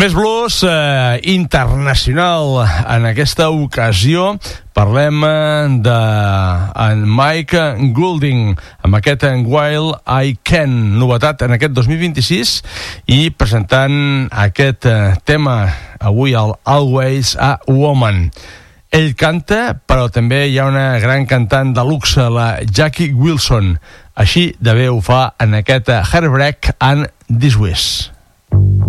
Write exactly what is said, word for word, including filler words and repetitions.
Més blues eh, internacional. En aquesta ocasió parlem de en Mike Goulding amb aquest While I Can, novetat en aquest dos mil vint-i-sis, i presentant aquest tema avui al Always a Woman. Ell canta, però també hi ha una gran cantant de luxe, la Jackie Wilson. Així de bé ho fa en aquest Heartbreak and This Wish.